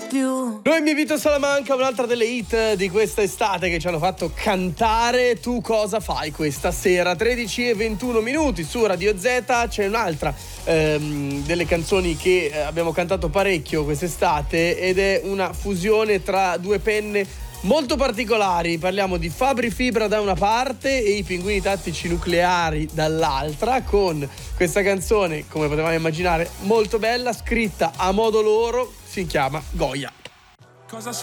più. Noi mi Vito Salamanca, un'altra delle hit di questa estate che ci hanno fatto cantare. Tu cosa fai questa sera? 13:21 su Radio Z. C'è un'altra delle canzoni che abbiamo cantato parecchio quest'estate ed è una fusione tra due penne molto particolari. Parliamo di Fabri Fibra da una parte e i Pinguini Tattici Nucleari dall'altra, con questa canzone, come potevamo immaginare, molto bella, scritta a modo loro, si chiama Goya. Cosa